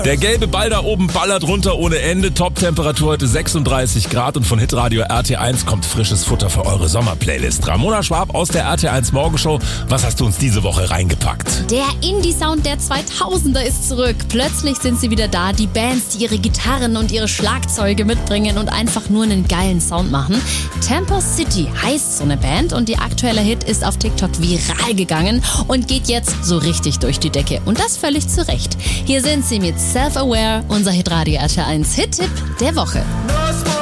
Der gelbe Ball da oben ballert runter ohne Ende. Top-Temperatur heute 36 Grad und von Hitradio RT1 kommt frisches Futter für eure Sommerplaylist. Ramona Schwab aus der RT1 Morgenshow. Was hast du uns diese Woche reingepackt? Der Indie-Sound der 2000er ist zurück. Plötzlich sind sie wieder da. Die Bands, die ihre Gitarren und ihre Schlagzeuge mitbringen und einfach nur einen geilen Sound machen. Tempo City heißt so eine Band und ihr aktueller Hit ist auf TikTok viral gegangen und geht jetzt so richtig durch die Decke. Und das völlig zu Recht. Hier sind sie mit Self-Aware, unser Hitradio RT1 Hit-Tipp der Woche.